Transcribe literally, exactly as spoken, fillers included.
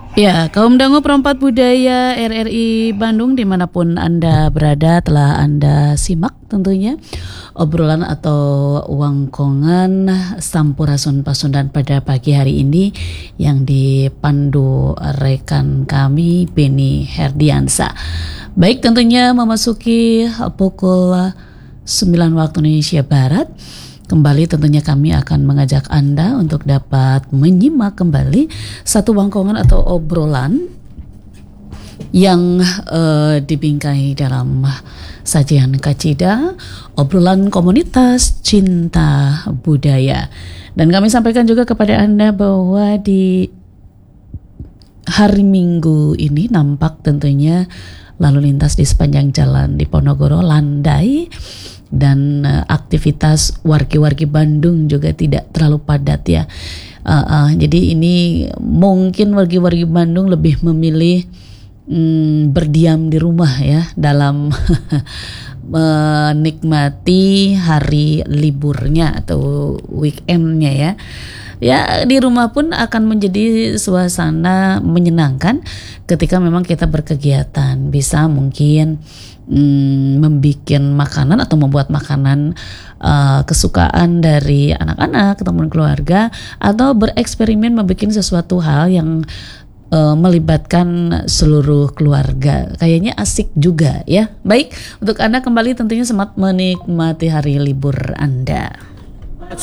Ya, kaum dangu perempat budaya R R I Bandung dimanapun Anda berada, telah Anda simak tentunya obrolan atau wangkongan Sampurasun Pasundan pada pagi hari ini yang dipandu rekan kami Beni Herdiansa. Baik, tentunya memasuki pukul sembilan waktu Indonesia Barat. Kembali tentunya kami akan mengajak Anda untuk dapat menyimak kembali satu wangkongan atau obrolan yang uh, dibingkai dalam sajian Kacida, obrolan komunitas cinta budaya. Dan kami sampaikan juga kepada Anda bahwa di hari Minggu ini nampak tentunya lalu lintas di sepanjang jalan di Ponorogo landai, dan uh, aktivitas wargi-wargi Bandung juga tidak terlalu padat ya. Uh, uh, jadi ini mungkin wargi-wargi Bandung lebih memilih um, berdiam di rumah ya dalam menikmati hari liburnya atau weekendnya ya. Ya, di rumah pun akan menjadi suasana menyenangkan ketika memang kita berkegiatan. Bisa mungkin hmm, membuat makanan atau membuat makanan uh, kesukaan dari anak-anak, teman keluarga, atau bereksperimen membuat sesuatu hal yang uh, melibatkan seluruh keluarga. Kayaknya asik juga ya. Baik, untuk Anda kembali tentunya semangat menikmati hari libur Anda.